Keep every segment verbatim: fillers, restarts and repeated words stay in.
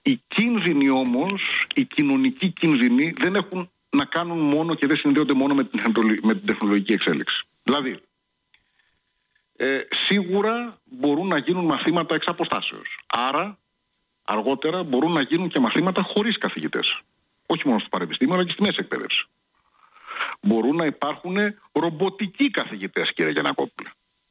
Οι κίνδυνοι όμως, οι κοινωνικοί κίνδυνοι δεν έχουν να κάνουν μόνο και δεν συνδέονται μόνο με την, με την τεχνολογική εξέλιξη. Δηλαδή, ε, σίγουρα μπορούν να γίνουν μαθήματα εξ αποστάσεως. Άρα, αργότερα μπορούν να γίνουν και μαθήματα χωρίς καθηγητές. Όχι μόνο στο πανεπιστήμιο, αλλά και στη μέση εκπαίδευση. Μπορούν να υπάρχουν ρομποτικοί καθηγητές, κύριε Γιαννακόπουλε.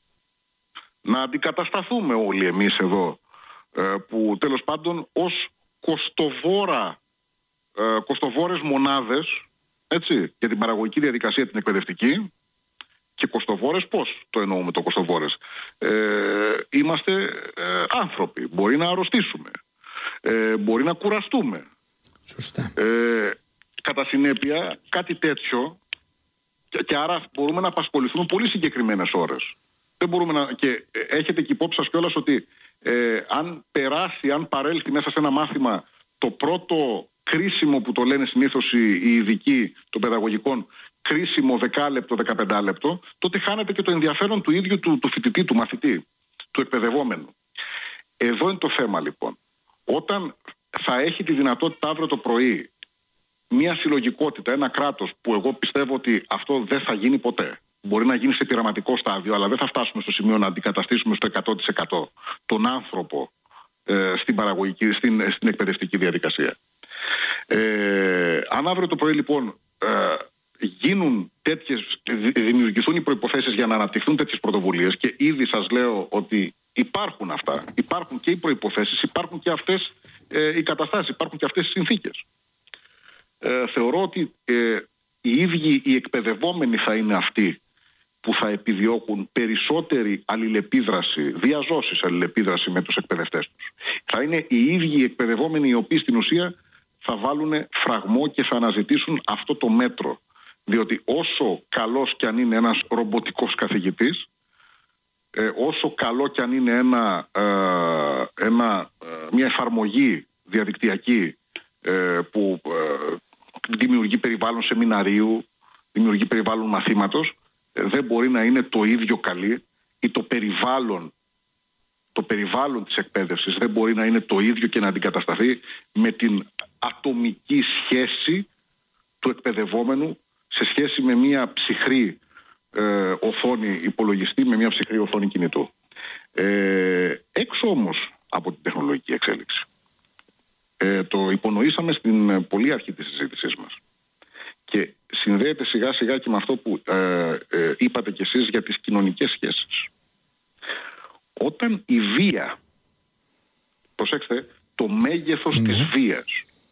Να αντικατασταθούμε όλοι εμείς εδώ, ε, που τέλος πάντων ως κοστοβόρα, ε, κοστοβόρες μονάδες, έτσι, για την παραγωγική διαδικασία την εκπαιδευτική. Και κοστοβόρες πώς το εννοούμε το κοστοβόρες? Ε, είμαστε ε, άνθρωποι, μπορεί να αρρωστήσουμε, ε, μπορεί να κουραστούμε. Σωστά. Ε, κατά συνέπεια κάτι τέτοιο και, και άρα μπορούμε να απασχοληθούμε πολύ συγκεκριμένες ώρες. Δεν μπορούμε να, και έχετε και υπόψη σας κιόλας ότι ε, αν περάσει, αν παρέλθει μέσα σε ένα μάθημα το πρώτο κρίσιμο που το λένε συνήθως οι, οι ειδικοί των παιδαγωγικών, κρίσιμο δεκάλεπτο, δεκαπεντάλεπτο, τότε χάνεται και το ενδιαφέρον του ίδιου του, του φοιτητή, του μαθητή, του εκπαιδευόμενου. Εδώ είναι το θέμα λοιπόν. Όταν θα έχει τη δυνατότητα αύριο το πρωί μια συλλογικότητα, ένα κράτος που εγώ πιστεύω ότι αυτό δεν θα γίνει ποτέ. Μπορεί να γίνει σε πειραματικό στάδιο, αλλά δεν θα φτάσουμε στο σημείο να αντικαταστήσουμε στο εκατό τοις εκατό τον άνθρωπο ε, στην παραγωγική, στην, στην εκπαιδευτική διαδικασία. Ε, αν αύριο το πρωί λοιπόν ε, γίνουν τέτοιες, δημιουργηθούν οι προϋποθέσεις για να αναπτυχθούν τέτοιες πρωτοβουλίες, και ήδη σας λέω ότι υπάρχουν αυτά, υπάρχουν και οι προϋποθέσεις, υπάρχουν και αυτές ε, οι καταστάσεις, υπάρχουν και αυτές οι συνθήκες. Ε, θεωρώ ότι ε, οι ίδιοι οι εκπαιδευόμενοι θα είναι αυτοί που θα επιδιώκουν περισσότερη αλληλεπίδραση, διαζώσεις αλληλεπίδραση με τους εκπαιδευτές τους. Θα είναι οι ίδιοι οι εκπαιδευόμενοι οι οποίοι στην ουσία θα βάλουν φραγμό και θα αναζητήσουν αυτό το μέτρο. Διότι όσο καλός κι αν είναι ένας ρομποτικός καθηγητής, ε, όσο καλό κι αν είναι ένα, ε, ένα, ε, μια εφαρμογή διαδικτυακή ε, που ε, δημιουργεί περιβάλλον σεμιναρίου, δημιουργεί περιβάλλον μαθήματος, ε, δεν μπορεί να είναι το ίδιο καλή, ή το περιβάλλον, το περιβάλλον της εκπαίδευσης δεν μπορεί να είναι το ίδιο και να αντικατασταθεί με την ατομική σχέση του εκπαιδευόμενου σε σχέση με μια ψυχρή ε, οθόνη υπολογιστή, με μια ψυχρή οθόνη κινητού. Ε, έξω όμως από την τεχνολογική εξέλιξη. Ε, το υπονοήσαμε στην πολύ αρχή της συζήτησής μας. Και συνδέεται σιγά σιγά και με αυτό που ε, ε, είπατε κι εσείς για τις κοινωνικές σχέσεις. Όταν η βία, προσέξτε, το μέγεθος mm-hmm. της βίας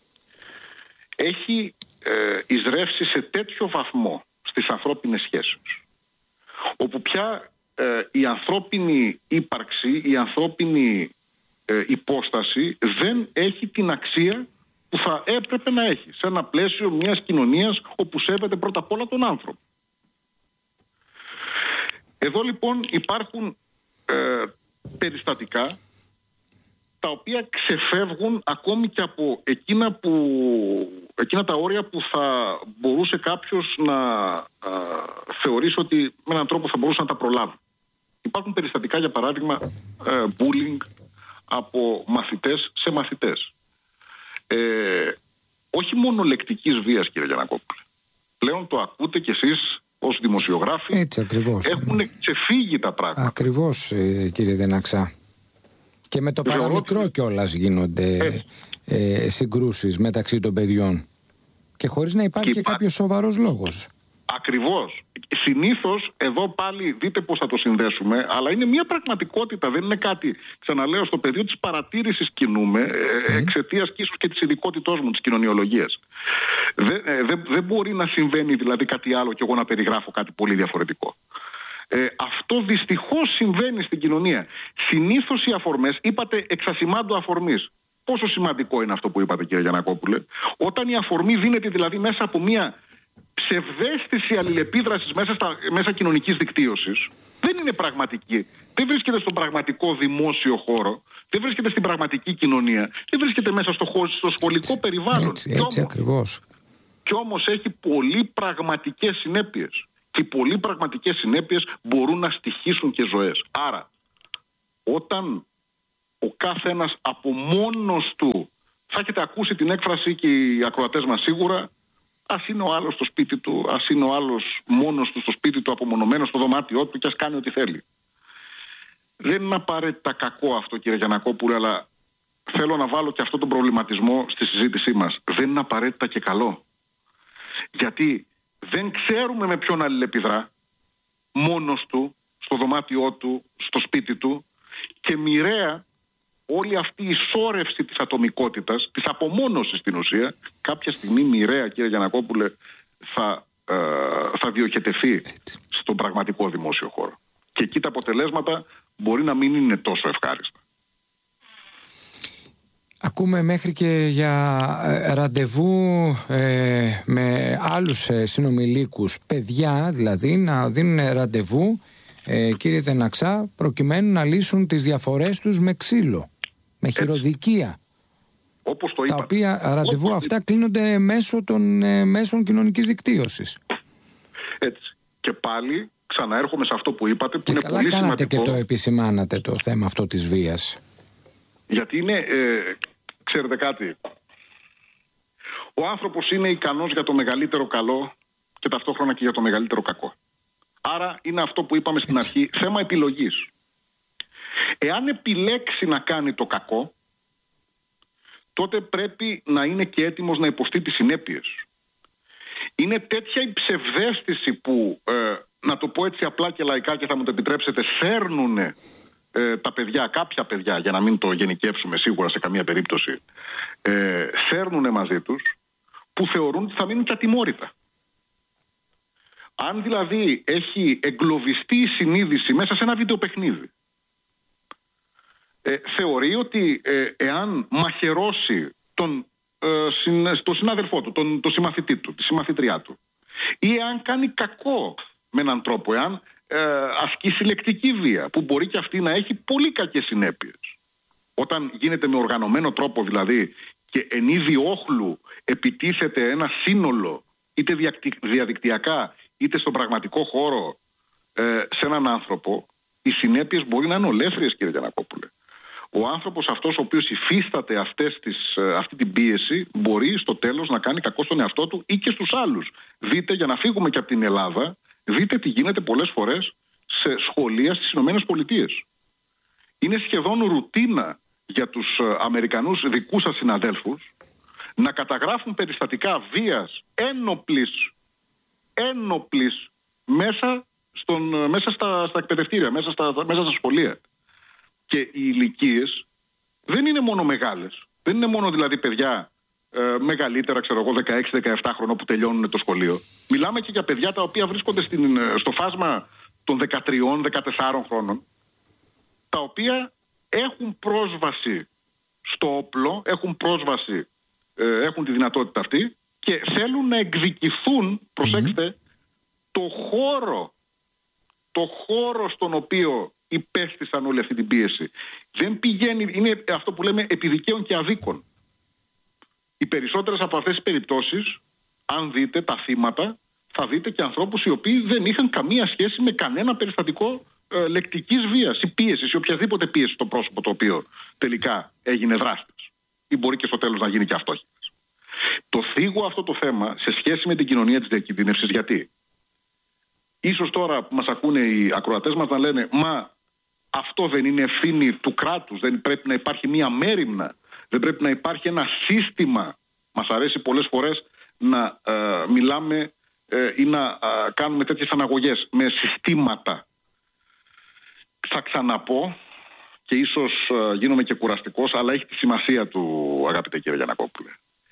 έχει ε, εισρεύσει σε τέτοιο βαθμό στις ανθρώπινες σχέσεις, όπου πια ε, η ανθρώπινη ύπαρξη, η ανθρώπινη ε, υπόσταση δεν έχει την αξία που θα έπρεπε να έχει σε ένα πλαίσιο μιας κοινωνίας όπου σέβεται πρώτα απ' όλα τον άνθρωπο. Εδώ λοιπόν υπάρχουν ε, περιστατικά τα οποία ξεφεύγουν ακόμη και από εκείνα, που, εκείνα τα όρια που θα μπορούσε κάποιος να α, θεωρήσει ότι με έναν τρόπο θα μπορούσε να τα προλάβει. Υπάρχουν περιστατικά, για παράδειγμα, ε, bullying από μαθητές σε μαθητές. Ε, όχι μόνο λεκτικής βίας, κύριε Γιαννακόπουλε. Πλέον το ακούτε κι εσείς ως δημοσιογράφοι. Έτσι ακριβώς. Έχουν ξεφύγει τα πράγματα. Ακριβώς, ε, κύριε Δεναξά. Και με το παραμικρό ότι... κιόλας γίνονται ε, συγκρούσεις μεταξύ των παιδιών. Και χωρίς να υπάρχει και, και κάποιος σοβαρός λόγος. Ακριβώς. Συνήθως, εδώ πάλι δείτε πώς θα το συνδέσουμε, αλλά είναι μια πραγματικότητα, δεν είναι κάτι, ξαναλέω, στο πεδίο της παρατήρησης κινούμε, mm. εξαιτίας και ίσως και της ειδικότητός μου, της κοινωνιολογίας. Δεν, δεν, δεν μπορεί να συμβαίνει δηλαδή κάτι άλλο και εγώ να περιγράφω κάτι πολύ διαφορετικό. Ε, αυτό δυστυχώς συμβαίνει στην κοινωνία. Συνήθως οι αφορμές, είπατε εξασημάντου αφορμής. Πόσο σημαντικό είναι αυτό που είπατε, κύριε Γιαννακόπουλε? Όταν η αφορμή δίνεται δηλαδή μέσα από μια ψευδαίσθηση αλληλεπίδρασης μέσα, στα, μέσα κοινωνικής δικτύωσης, δεν είναι πραγματική. Δεν βρίσκεται στον πραγματικό δημόσιο χώρο, δεν βρίσκεται στην πραγματική κοινωνία, δεν βρίσκεται μέσα στο, χώρο, στο σχολικό περιβάλλον. Έτσι, έτσι ακριβώς. Κι όμως έχει πολύ πραγματικές συνέπειες. Και οι πολύ πραγματικές συνέπειες μπορούν να στοιχήσουν και ζωές. Άρα, όταν ο κάθε ένας από μόνος του Θα έχετε ακούσει την έκφραση και οι ακροατές μας σίγουρα, ας είναι ο άλλος στο σπίτι του, ας είναι ο άλλος μόνος του στο σπίτι του, απομονωμένος στο δωμάτιό του και ας κάνει ό,τι θέλει. Δεν είναι απαραίτητα κακό αυτό, κύριε Γιαννακόπουλε, αλλά θέλω να βάλω και αυτόν τον προβληματισμό στη συζήτησή μας. Δεν είναι απαραίτητα και καλό. Γιατί δεν ξέρουμε με ποιον αλληλεπιδρά, μόνος του, στο δωμάτιό του, στο σπίτι του, και μοιραία όλη αυτή η σώρευση της ατομικότητας, της απομόνωσης στην ουσία, κάποια στιγμή μοιραία, κύριε Γιαννακόπουλε, θα, ε, θα διοχετευτεί στον πραγματικό δημόσιο χώρο. Και εκεί τα αποτελέσματα μπορεί να μην είναι τόσο ευχάριστα. Ακούμε μέχρι και για ραντεβού ε, με άλλους ε, συνομιλίκους, παιδιά δηλαδή, να δίνουν ραντεβού, ε, κύριε Δεναξά, προκειμένου να λύσουν τις διαφορές τους με ξύλο, με χειροδικία. Όπως το τα οποία ραντεβού Όπως αυτά κλείνονται μέσω των ε, μέσων κοινωνικής δικτύωσης. Έτσι. Και πάλι ξαναέρχομαι σε αυτό που είπατε, που και είναι καλά πολύ κάνατε σημαντικό. Και το επισημάνατε το θέμα αυτό της βίας. Γιατί είναι, ε, ξέρετε κάτι, ο άνθρωπος είναι ικανός για το μεγαλύτερο καλό και ταυτόχρονα και για το μεγαλύτερο κακό. Άρα είναι αυτό που είπαμε στην αρχή, θέμα επιλογής. Εάν επιλέξει να κάνει το κακό, τότε πρέπει να είναι και έτοιμος να υποστεί τις συνέπειες. Είναι τέτοια η ψευδαίσθηση που, ε, να το πω έτσι απλά και λαϊκά και θα μου το επιτρέψετε, σέρνουν ε, τα παιδιά, κάποια παιδιά, για να μην το γενικεύσουμε σίγουρα σε καμία περίπτωση, ε, σέρνουν μαζί τους, που θεωρούν ότι θα μείνουν και ατιμόρυτα. Αν δηλαδή έχει εγκλωβιστεί η συνείδηση μέσα σε ένα βιντεοπαιχνίδι, ε, θεωρεί ότι ε, εάν μαχαιρώσει τον, ε, συν, τον συνάδελφό του, τον, τον συμμαθητή του, τη συμμαθητριά του, ή εάν κάνει κακό με έναν τρόπο, εάν ε, ασκήσει λεκτική βία, που μπορεί και αυτή να έχει πολύ κακές συνέπειες. Όταν γίνεται με οργανωμένο τρόπο δηλαδή και εν είδη όχλου επιτίθεται ένα σύνολο, είτε διαδικτυακά είτε στον πραγματικό χώρο, ε, σε έναν άνθρωπο, οι συνέπειες μπορεί να είναι ολέθριες, κύριε Γιαννακόπουλε. Ο άνθρωπος αυτός ο οποίος υφίσταται αυτές τις, αυτή την πίεση μπορεί στο τέλος να κάνει κακό στον εαυτό του ή και στους άλλους. Δείτε, για να φύγουμε και από την Ελλάδα, δείτε τι γίνεται πολλές φορές σε σχολεία στις Ηνωμένες Πολιτείες. Είναι σχεδόν ρουτίνα για τους Αμερικανούς δικούς σας συναδέλφους να καταγράφουν περιστατικά βίας ένοπλης, ένοπλης μέσα, στον, μέσα στα, στα εκπαιδευτήρια, μέσα στα, μέσα στα σχολεία. Και οι ηλικίες δεν είναι μόνο μεγάλες. Δεν είναι μόνο δηλαδή παιδιά ε, μεγαλύτερα, ξέρω εγώ, δεκαέξι δεκαεπτά χρονών που τελειώνουν το σχολείο. Μιλάμε και για παιδιά τα οποία βρίσκονται στην, στο φάσμα των δεκατρία δεκατέσσερα χρόνων, τα οποία έχουν πρόσβαση στο όπλο, έχουν πρόσβαση, ε, έχουν τη δυνατότητα αυτή και θέλουν να εκδικηθούν, προσέξτε, mm-hmm. το χώρο, το χώρο στον οποίο υπέστησαν όλη αυτή την πίεση. Δεν πηγαίνει, είναι αυτό που λέμε επιδικαίων και αδίκων. Οι περισσότερες από αυτές τις περιπτώσεις, αν δείτε τα θύματα, θα δείτε και ανθρώπους οι οποίοι δεν είχαν καμία σχέση με κανένα περιστατικό ε, λεκτικής βίας ή πίεσης ή οποιαδήποτε πίεση στο πρόσωπο το οποίο τελικά έγινε δράστης. Ή μπορεί και στο τέλος να γίνει και αυτόχειρας. Το θίγω αυτό το θέμα σε σχέση με την κοινωνία της διακινδύνευσης, γιατί ίσως τώρα που μας ακούνε οι ακροατές μας να λένε «Μα αυτό δεν είναι ευθύνη του κράτους, δεν πρέπει να υπάρχει μία μέριμνα, δεν πρέπει να υπάρχει ένα σύστημα». Μας αρέσει πολλές φορές να ε, μιλάμε ε, ή να ε, κάνουμε τέτοιες αναγωγές με συστήματα. Θα ξαναπώ και ίσως ε, γίνομαι και κουραστικός, αλλά έχει τη σημασία του, αγαπητέ κύριε Γιαννακόπουλε.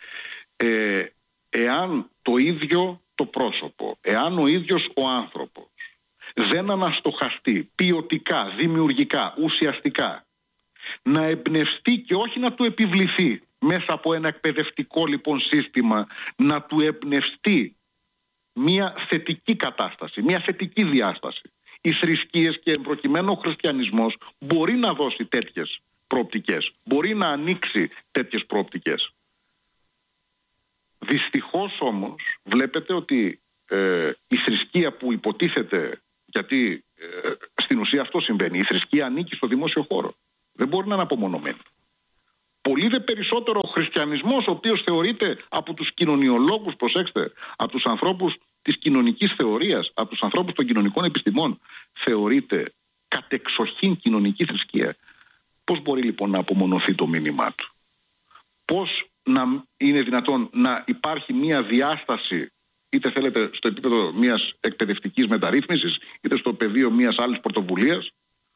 Ε, εάν το ίδιο το πρόσωπο, εάν ο ίδιος ο άνθρωπος δεν αναστοχαστεί ποιοτικά, δημιουργικά, ουσιαστικά, να εμπνευστεί και όχι να του επιβληθεί μέσα από ένα εκπαιδευτικό λοιπόν σύστημα, να του εμπνευστεί μια θετική κατάσταση, μια θετική διάσταση. Οι θρησκείες και προκειμένου ο χριστιανισμός μπορεί να δώσει τέτοιες προοπτικές, μπορεί να ανοίξει τέτοιες προοπτικές. Δυστυχώς όμως βλέπετε ότι ε, η θρησκεία που υποτίθεται, γιατί ε, στην ουσία αυτό συμβαίνει, η θρησκεία ανήκει στο δημόσιο χώρο. Δεν μπορεί να είναι απομονωμένη. Πολύ δε περισσότερο ο χριστιανισμός, ο οποίος θεωρείται από τους κοινωνιολόγους, προσέξτε, από τους ανθρώπους της κοινωνικής θεωρίας, από τους ανθρώπους των κοινωνικών επιστημών, θεωρείται κατεξοχήν κοινωνική θρησκεία. Πώς μπορεί λοιπόν να απομονωθεί το μήνυμά του? Πώς να είναι δυνατόν να υπάρχει μια διάσταση, είτε θέλετε στο επίπεδο μιας εκπαιδευτικής μεταρρύθμισης, είτε στο πεδίο μιας άλλης πρωτοβουλίας,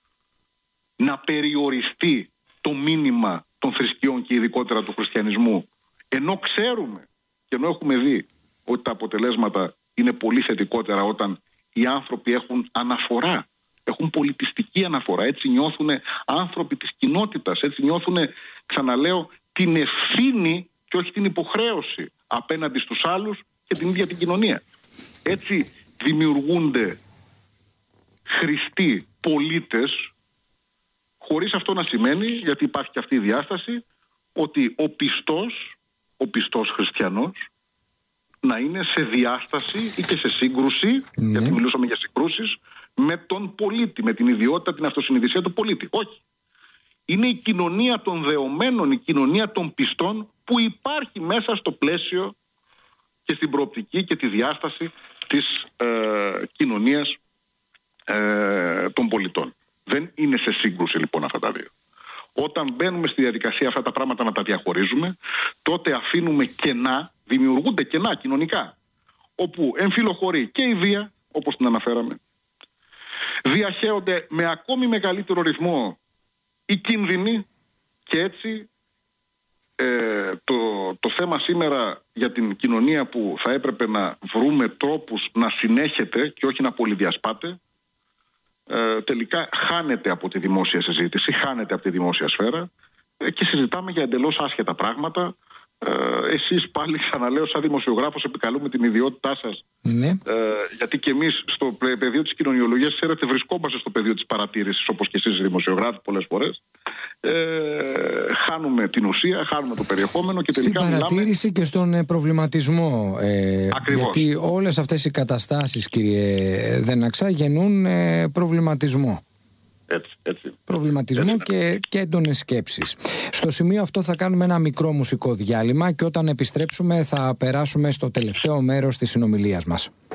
να περιοριστεί το μήνυμα των θρησκειών και ειδικότερα του χριστιανισμού, ενώ ξέρουμε και ενώ έχουμε δει ότι τα αποτελέσματα είναι πολύ θετικότερα όταν οι άνθρωποι έχουν αναφορά, έχουν πολιτιστική αναφορά, έτσι νιώθουν άνθρωποι της κοινότητας, έτσι νιώθουν, ξαναλέω, την ευθύνη και όχι την υποχρέωση απέναντι στους άλλους και την ίδια την κοινωνία. Έτσι δημιουργούνται χρηστοί πολίτες, χωρίς αυτό να σημαίνει, γιατί υπάρχει και αυτή η διάσταση, ότι ο πιστός, ο πιστός χριστιανός, να είναι σε διάσταση ή και σε σύγκρουση, ναι. γιατί μιλούσαμε για συγκρούσεις, με τον πολίτη, με την ιδιότητα, την αυτοσυνειδησία του πολίτη. Όχι. Είναι η κοινωνία των δεωμένων, η κοινωνία των πιστών που υπάρχει μέσα στο πλαίσιο και στην προοπτική και τη διάσταση της ε, κοινωνίας ε, των πολιτών. Δεν είναι σε σύγκρουση λοιπόν αυτά τα δύο. Όταν μπαίνουμε στη διαδικασία αυτά τα πράγματα να τα διαχωρίζουμε, τότε αφήνουμε κενά, δημιουργούνται κενά κοινωνικά, όπου εμφυλοχωρεί και η βία, όπως την αναφέραμε, διαχέονται με ακόμη μεγαλύτερο ρυθμό οι κίνδυνοι και έτσι ε, το, το θέμα σήμερα για την κοινωνία που θα έπρεπε να βρούμε τρόπους να συνέχεται και όχι να πολυδιασπάται, ε, τελικά χάνεται από τη δημόσια συζήτηση, χάνεται από τη δημόσια σφαίρα ε, και συζητάμε για εντελώς άσχετα πράγματα. Ε, εσείς πάλι, ξαναλέω, σαν δημοσιογράφος επικαλούμε την ιδιότητά σας, ναι. ε, γιατί και εμείς στο πεδίο της κοινωνιολογίας, ξέρετε, βρισκόμαστε στο πεδίο της παρατήρησης, όπως και εσείς οι δημοσιογράφοι πολλές φορές. Ε, χάνουμε την ουσία, χάνουμε το περιεχόμενο και τελικά στην παρατήρηση μιλάμε... και στον προβληματισμό, ε, γιατί όλες αυτές οι καταστάσεις, κύριε Δέναξα, γεννούν ε, προβληματισμό. Έτσι, έτσι. Προβληματισμό έτσι. Και, και έντονες σκέψεις. Στο σημείο αυτό θα κάνουμε ένα μικρό μουσικό διάλειμμα και όταν επιστρέψουμε θα περάσουμε στο τελευταίο μέρος της συνομιλίας μας.